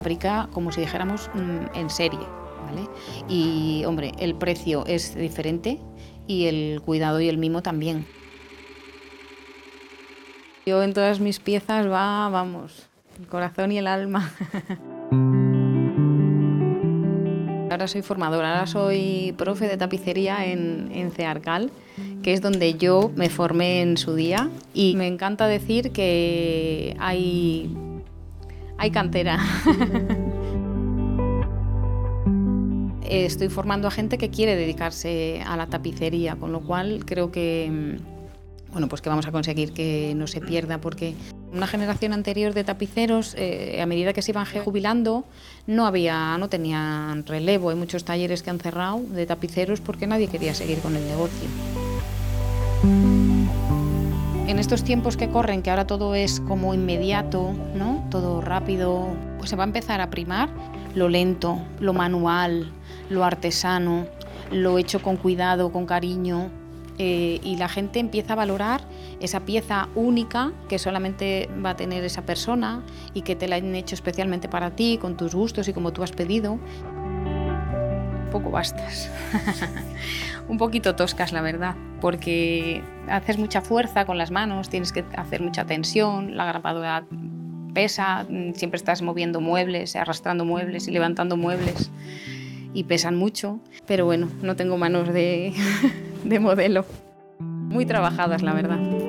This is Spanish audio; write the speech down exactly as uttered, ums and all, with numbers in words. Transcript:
Fabrica como si dijéramos mmm, en serie, ¿vale? Y, hombre, el precio es diferente y el cuidado y el mimo también. Yo en todas mis piezas va, vamos, el corazón y el alma. Ahora soy formadora, ahora soy profe de tapicería en, en Cearcal, que es donde yo me formé en su día, y me encanta decir que hay, hay cantera. Estoy formando a gente que quiere dedicarse a la tapicería, con lo cual creo que, bueno, pues que vamos a conseguir que no se pierda, porque una generación anterior de tapiceros, eh, a medida que se iban jubilando, no había, no tenían relevo. Hay muchos talleres que han cerrado de tapiceros porque nadie quería seguir con el negocio. En estos tiempos que corren, que ahora todo es como inmediato, ¿no? Todo rápido, pues se va a empezar a primar lo lento, lo manual, lo artesano, lo hecho con cuidado, con cariño. Eh, y la gente empieza a valorar esa pieza única que solamente va a tener esa persona y que te la han hecho especialmente para ti, con tus gustos y como tú has pedido. Un poco bastas, un poquito toscas, la verdad, porque haces mucha fuerza con las manos, tienes que hacer mucha tensión, la grapadora pesa, siempre estás moviendo muebles, arrastrando muebles y levantando muebles y pesan mucho, pero bueno, no tengo manos de... de modelo. Muy trabajadas, la verdad.